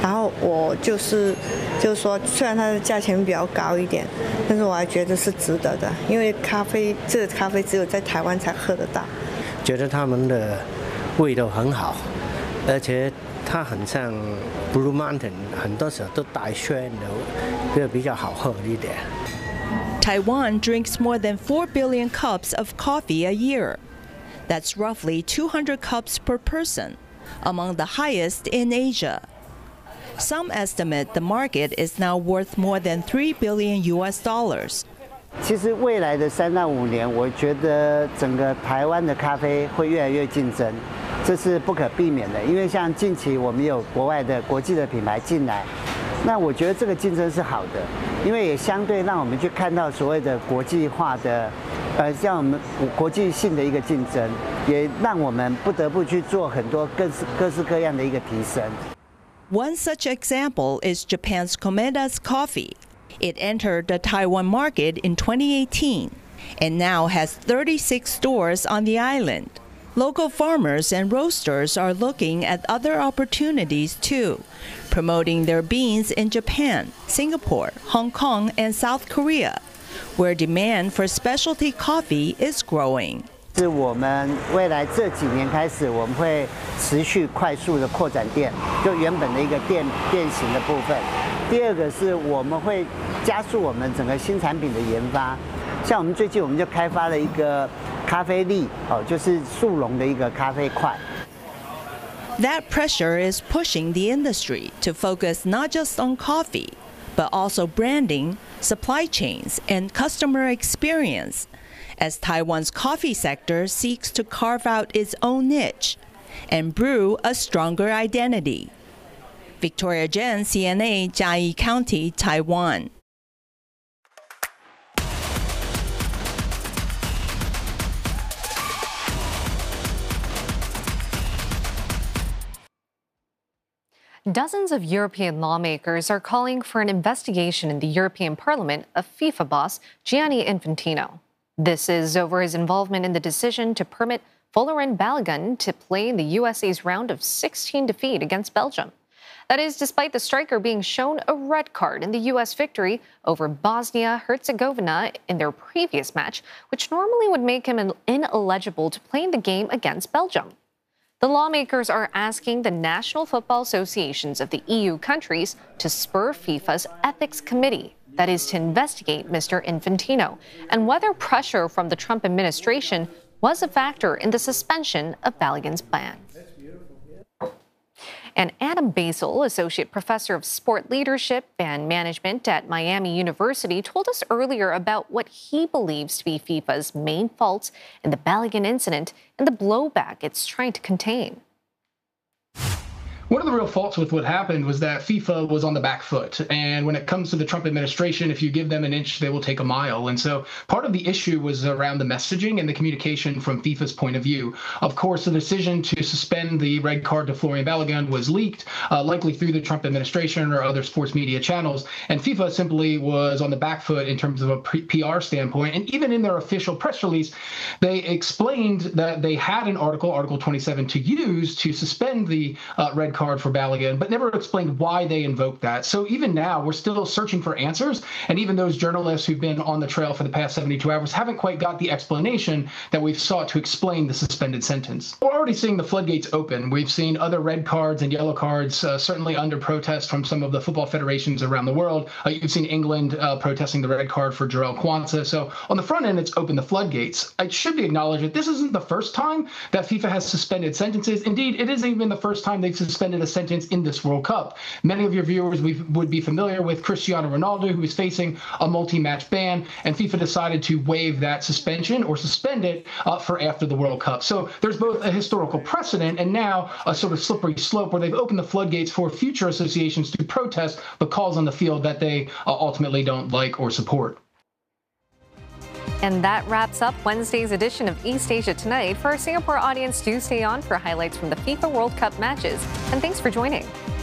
然后我就是说，虽然它的价钱比较高一点，但是我还觉得是值得的，因为这个咖啡只有在台湾才喝得到。 觉得他们的味道很好，而且它很像 Blue Mountain， 很多时候都带酸的，这个比较好喝一点。 Taiwan drinks more than 4 billion cups of coffee a year. That's roughly 200 cups per person, among the highest in Asia. Some estimate the market is now worth more than $3 billion. 其实未来的3到5年，我觉得整个台湾的咖啡会越来越竞争，这是不可避免的。因为像近期我们有国外的国际的品牌进来，那我觉得这个竞争是好的，因为也相对让我们去看到所谓的国际化的，像我们国际性的一个竞争，也让我们不得不去做很多各式各样的一个提升。 One such example is Japan's Komeda's coffee. It entered the Taiwan market in 2018 and now has 36 stores on the island. Local farmers and roasters are looking at other opportunities too, promoting their beans in Japan, Singapore, Hong Kong, and South Korea, where demand for specialty coffee is growing. 是我们未来这几年开始，我们会持续快速的扩展店，就原本的一个店型的部分。第二个是我们会加速我们整个新产品的研发，像我们最近我们就开发了一个咖啡粒，就是速溶的一个咖啡块。 That pressure is pushing the industry to focus not just on coffee, but also branding, supply chains, and customer experience, as Taiwan's coffee sector seeks to carve out its own niche and brew a stronger identity. Victoria Jen, CNA, Jiayi County, Taiwan. Dozens of European lawmakers are calling for an investigation in the European Parliament of FIFA boss Gianni Infantino. This is over his involvement in the decision to permit Folarin Balogun to play in the USA's round of 16 defeat against Belgium. That is, despite the striker being shown a red card in the U.S. victory over Bosnia-Herzegovina in their previous match, which normally would make him ineligible to play in the game against Belgium. The lawmakers are asking the national football associations of the EU countries to spur FIFA's ethics committee, that is, to investigate Mr. Infantino, and whether pressure from the Trump administration was a factor in the suspension of Balogun's ban. And Adam Basil, Associate Professor of Sport Leadership and Management at Miami University, told us earlier about what he believes to be FIFA's main faults in the Balogun incident and the blowback it's trying to contain. One of the real faults with what happened was that FIFA was on the back foot. And when it comes to the Trump administration, if you give them an inch, they will take a mile. And so part of the issue was around the messaging and the communication from FIFA's point of view. Of course, the decision to suspend the red card to Folarin Balogun was leaked, likely through the Trump administration or other sports media channels. And FIFA simply was on the back foot in terms of a PR standpoint. And even in their official press release, they explained that they had an Article 27, to use to suspend the red card for Balogun, but never explained why they invoked that. So even now, we're still searching for answers. And even those journalists who've been on the trail for the past 72 hours haven't quite got the explanation that we've sought to explain the suspended sentence. We're already seeing the floodgates open. We've seen other red cards and yellow cards, certainly under protest from some of the football federations around the world. You've seen England protesting the red card for Jarell Quansah. So on the front end, it's opened the floodgates. It should be acknowledged that this isn't the first time that FIFA has suspended sentences. Indeed, it isn't even the first time they've suspended a sentence in this World Cup. Many of your viewers would be familiar with Cristiano Ronaldo, who is facing a multi-match ban, and FIFA decided to waive that suspension or suspend it for after the World Cup. So there's both a historical precedent and now a sort of slippery slope where they've opened the floodgates for future associations to protest the calls on the field that they ultimately don't like or support. And that wraps up Wednesday's edition of East Asia Tonight. For our Singapore audience, do stay on for highlights from the FIFA World Cup matches. And thanks for joining.